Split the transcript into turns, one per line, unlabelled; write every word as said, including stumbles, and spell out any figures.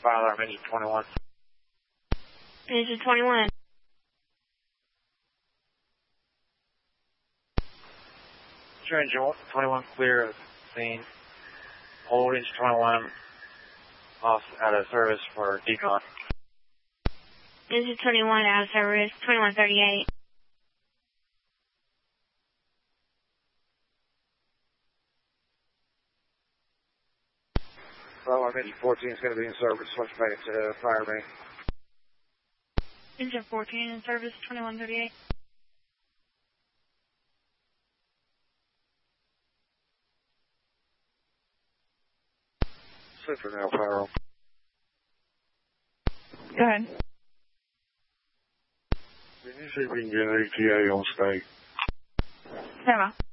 fire alarm, engine twenty-one.
Engine twenty-one.
Sure, engine twenty-one clear of scene. Hold engine twenty-one off out of service for decon.
Engine twenty-one out of service, twenty-one thirty-eight.
Fire alarm, engine fourteen is going to be in service. Switch back to fire main.
Engine fourteen in service, twenty-one thirty-eight.
Sit for now, fire alarm.
Go ahead.
Can you see if we can get an A T A on state?
Never.